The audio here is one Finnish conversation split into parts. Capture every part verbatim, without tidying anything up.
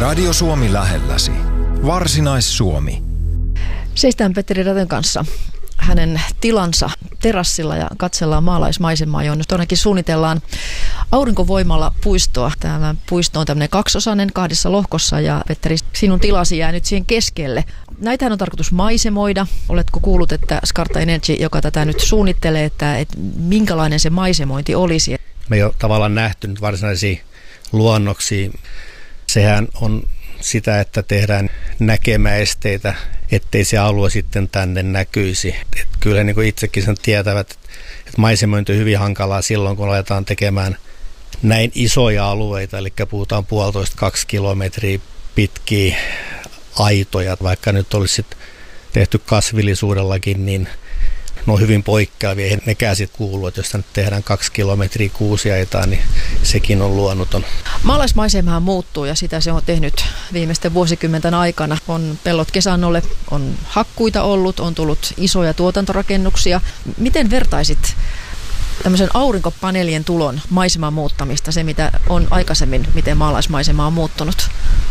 Radio Suomi lähelläsi. Varsinais-Suomi. Seistään Petteri Rätön kanssa hänen tilansa terassilla ja katsellaan maalaismaisemaa, jonne todellakin suunnitellaan aurinkovoimalla puistoa. Tämä puisto on tämmöinen kaksosainen kahdessa lohkossa ja Petteri, sinun tilasi jää nyt siihen keskelle. Näitähän on tarkoitus maisemoida. Oletko kuullut, että Skarta Energy, joka tätä nyt suunnittelee, että, että minkälainen se maisemointi olisi? Me ei ole tavallaan nähty nyt varsinaisia luonnoksia. Sehän on sitä, että tehdään näkemäesteitä, ettei se alue sitten tänne näkyisi. Et kyllä niin kuin itsekin sen tietävät, että maisemointi on hyvin hankalaa silloin, kun aletaan tekemään näin isoja alueita, eli puhutaan puolitoista kaksi kilometriä pitkiä aitoja. Vaikka nyt olisi sit tehty kasvillisuudellakin, niin ne on hyvin poikkeavia. Eihän nekään sitten kuulu, että jos nyt tehdään kaksi kilometriä kuusiaitaa, niin sekin on luonnoton. Maalaismaisemahan muuttuu ja sitä se on tehnyt viimeisten vuosikymmenten aikana. On pellot kesannolle, on hakkuita ollut, on tullut isoja tuotantorakennuksia. Miten vertaisit tämmöisen aurinkopaneelien tulon maiseman muuttamista, se mitä on aikaisemmin, miten maalaismaisema on muuttunut?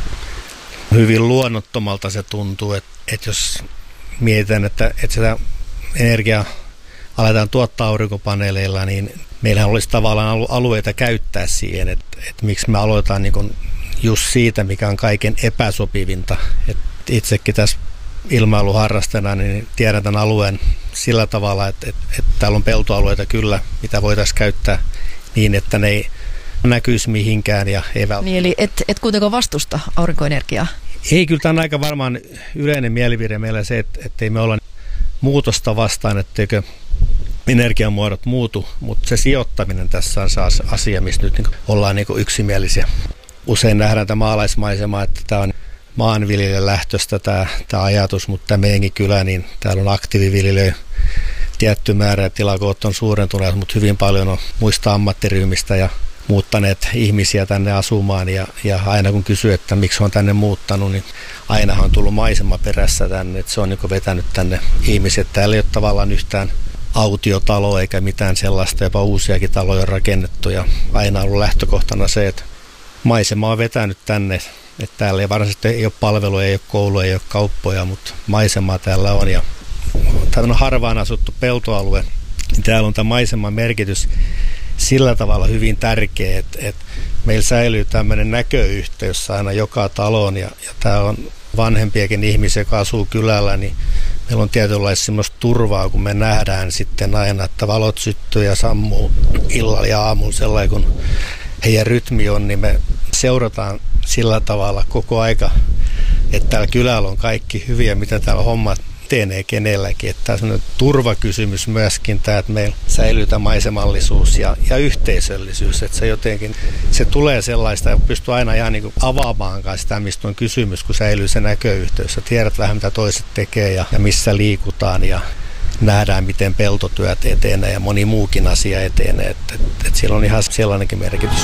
Hyvin luonnottomalta se tuntuu, että, että jos mietitään, että, että sitä energiaa aletaan tuottaa aurinkopaneeleilla, niin meillähän olisi tavallaan alueita käyttää siihen, että, että miksi me aloitetaan niin kuin just siitä, mikä on kaiken epäsopivinta. Että itsekin tässä ilmailuharrastajana niin tiedän tämän alueen sillä tavalla, että, että, että täällä on peltoalueita kyllä, mitä voitaisiin käyttää niin, että ne ei näkyisi mihinkään. Ja ei vält- niin, eli et, et kuitenkaan vastusta aurinkoenergiaa? Ei, kyllä tämä on aika varmaan yleinen mielipide meillä se, että, että ei me olla muutosta vastaan, etteikö energiamuodot muutu, mutta se sijoittaminen tässä on se asia, missä nyt niin ollaan niin yksimielisiä. Usein nähdään tämä maalaismaisema, että tämä on maanviljelijän lähtöstä tämä, tämä ajatus, mutta tämä meidänkin kylä, niin täällä on aktiiviviljelijöitä tietty määrä ja tilakoot on suurentuneet, mutta hyvin paljon on muista ammattiryhmistä ja muuttaneet ihmisiä tänne asumaan ja, ja aina kun kysyy, että miksi on tänne muuttanut, niin aina on tullut maisema perässä tänne, että se on niin vetänyt tänne ihmiset. Täällä ei ole tavallaan yhtään autiotaloa eikä mitään sellaista, jopa uusiakin taloja on rakennettu ja aina on ollut lähtökohtana se, että maisema on vetänyt tänne, että täällä ei varsinaisesti ei ole palveluja, ei ole kouluja, ei ole kauppoja, mutta maisemaa täällä on ja tämä on harvaan asuttu peltoalue, niin täällä on tämä maiseman merkitys sillä tavalla hyvin tärkeä, että, että meillä säilyy tämmöinen näköyhteys aina joka taloon ja, ja tämä on vanhempiakin ihmisiä, joka asuu kylällä, niin meillä on tietynlaista semmoista turvaa, kun me nähdään sitten aina, että valot syttyy ja sammuu illalla ja aamulla sellainen, kun heidän rytmi on, niin me seurataan sillä tavalla koko aika, että täällä kylällä on kaikki hyviä, mitä täällä hommat etenee kenelläkin. Että tämä on sellainen turvakysymys myöskin, tämä, että meillä säilyy tämä maisemallisuus ja, ja yhteisöllisyys. Että se jotenkin, se tulee sellaista ja pystyy aina ihan niin kuin avaamaan sitä, mistä on kysymys, kun säilyy se näköyhteys. Ja tiedät vähän, mitä toiset tekee ja, ja missä liikutaan ja nähdään, miten peltotyöt etenee ja moni muukin asia etenee. Että et, et sillä on ihan sellainenkin merkitys.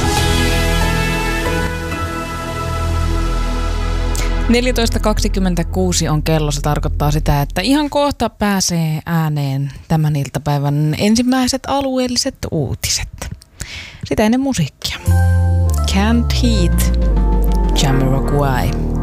neljätoista kaksikymmentäkuusi on kello. Se tarkoittaa sitä, että ihan kohta pääsee ääneen tämän iltapäivän ensimmäiset alueelliset uutiset. Sitä ennen musiikkia. Can't Heat, Jamiroquai.